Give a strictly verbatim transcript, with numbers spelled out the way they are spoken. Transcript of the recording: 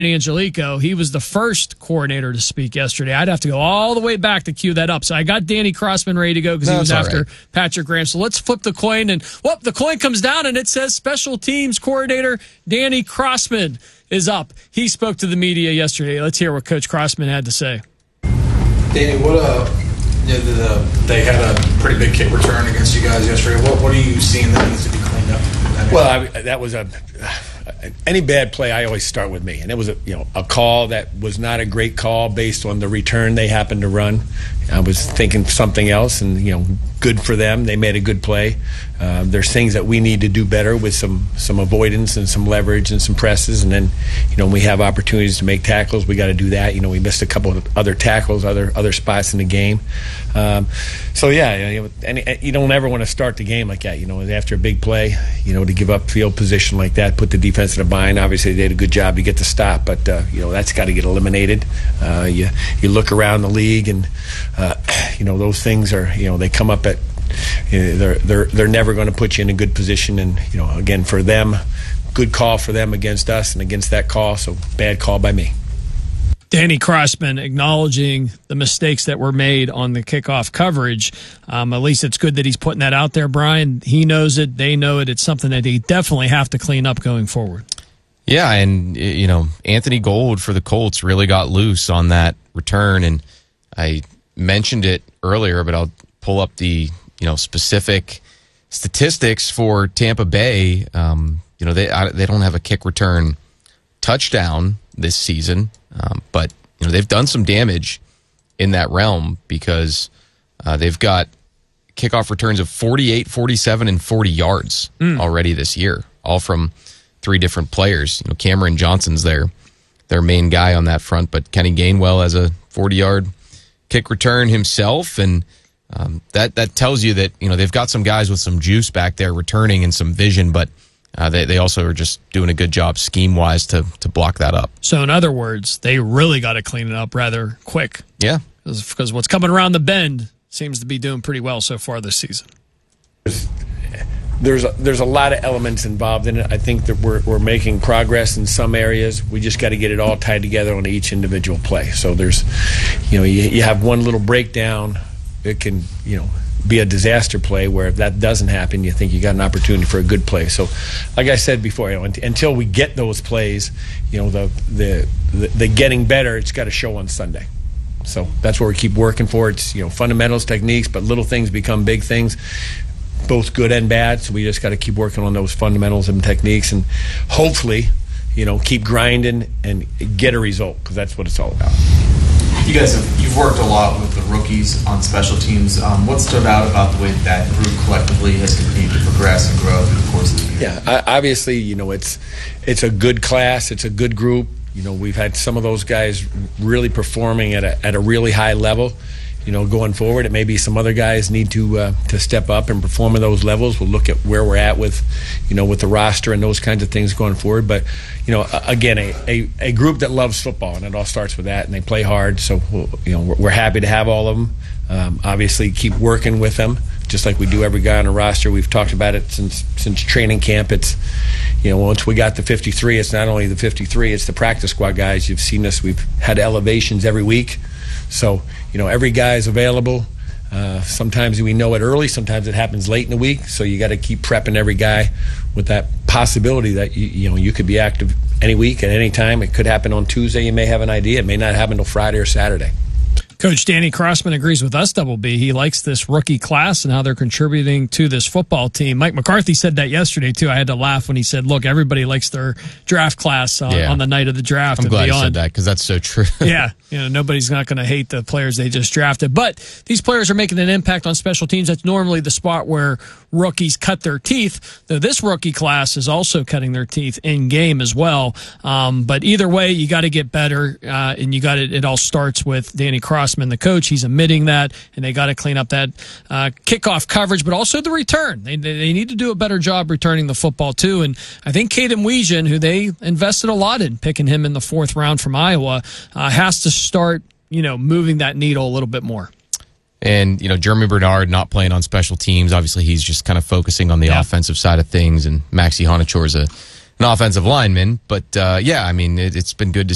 Angelico. He was the first coordinator to speak yesterday. I'd have to go all the way back to cue that up. So I got Danny Crossman ready to go because No, he was it's all after right. Patrick Graham. So let's flip the coin. And, well, the coin comes down and it says special teams coordinator Danny Crossman is up. He spoke to the media yesterday. Let's hear what Coach Crossman had to say. Danny, what uh, you know, the, the, they had a pretty big kick return against you guys yesterday. What what are you seeing that needs to be cleaned up? I mean, Well, I, that was a any bad play. I always start with me, and it was a you know a call that was not a great call based on the return they happened to run. I was thinking something else, and you know, good for them. They made a good play. Uh, there's things that we need to do better with some some avoidance and some leverage and some presses, and then you know we have opportunities to make tackles. We got to do that. You know, we missed a couple of other tackles, other other spots in the game. Um, so yeah, you know, and you don't ever want to start the game like that. You know, after a big play, you know, to give up field position like that, put the defense in a bind. Obviously, they did a good job to get the stop, but uh, you know that's got to get eliminated. Uh, you you look around the league, and uh, you know those things are you know they come up at. You know, they're they're they're never going to put you in a good position, and you know again for them, good call for them against us and against that call. So bad call by me. Danny Crossman acknowledging the mistakes that were made on the kickoff coverage. Um, at least it's good that he's putting that out there, Brian. He knows it. They know it. It's something that they definitely have to clean up going forward. Yeah, and, you know, Anthony Gold for the Colts really got loose on that return, and I mentioned it earlier, but I'll pull up the, you know, specific statistics for Tampa Bay. Um, you know, they they don't have a kick return touchdown this season. Um, but, you know, they've done some damage in that realm because uh, they've got kickoff returns of forty-eight, forty-seven, and forty yards mm. already this year, all from three different players. You know, Cameron Johnson's their, their main guy on that front, but Kenny Gainwell has a forty-yard kick return himself, and um, that, that tells you that, you know, they've got some guys with some juice back there returning and some vision, but Uh, they they also are just doing a good job scheme-wise to to block that up. So in other words, they really got to clean it up rather quick. Yeah. Because what's coming around the bend seems to be doing pretty well so far this season. There's a, there's a lot of elements involved in it. I think that we're we're making progress in some areas. We just got to get it all tied together on each individual play. So there's, you know, you, you have one little breakdown, it can, you know, be a disaster play where if that doesn't happen, you think you got an opportunity for a good play. So, like I said before, you know, until we get those plays, you know, the the the, the getting better, it's got to show on Sunday. So that's where we keep working for. It's you know fundamentals, techniques, but little things become big things, both good and bad. So we just got to keep working on those fundamentals and techniques, and hopefully, you know, keep grinding and get a result because that's what it's all about. You guys have you've worked a lot with the rookies on special teams. Um, what stood out about the way that group collectively has continued to progress and grow through the course of the year? Yeah, I, obviously, you know, it's it's a good class, it's a good group. You know, we've had some of those guys really performing at a at a really high level. You know, going forward, it may be some other guys need to uh, to step up and perform at those levels. We'll look at where we're at with, you know, with the roster and those kinds of things going forward. But, you know, again, a, a, a group that loves football, and it all starts with that, and they play hard. So, we'll, you know, we're, we're happy to have all of them. Um, obviously, keep working with them, just like we do every guy on the roster. We've talked about it since since training camp. It's, you know, once we got the fifty-three, it's not only the fifty-three, it's the practice squad guys. You've seen us. We've had elevations every week. So, you know, every guy is available. Uh, sometimes we know it early. Sometimes it happens late in the week. So you got to keep prepping every guy with that possibility that, you, you know, you could be active any week at any time. It could happen on Tuesday. You may have an idea. It may not happen until Friday or Saturday. Coach Danny Crossman agrees with us, Double B. He likes this rookie class and how they're contributing to this football team. Mike McCarthy said that yesterday, too. I had to laugh when he said, look, everybody likes their draft class uh, yeah. on the night of the draft. I'm and glad beyond. he said that because that's so true. Yeah. You know, nobody's not going to hate the players they just drafted. But these players are making an impact on special teams. That's normally the spot where rookies cut their teeth, though this rookie class is also cutting their teeth in game as well. Um, but either way, you got to get better, uh, and you got it. It all starts with Danny Crossman, the coach. He's admitting that, and they got to clean up that uh, kickoff coverage, but also the return. They they need to do a better job returning the football too. And I think Caden Weejan, who they invested a lot in, picking him in the fourth round from Iowa, uh, has to start, you know, moving that needle a little bit more. And, you know, Jeremy Bernard not playing on special teams. Obviously, he's just kind of focusing on the yeah. offensive side of things. And Maxi Honachor is a, an offensive lineman. But, uh, yeah, I mean, it, it's been good to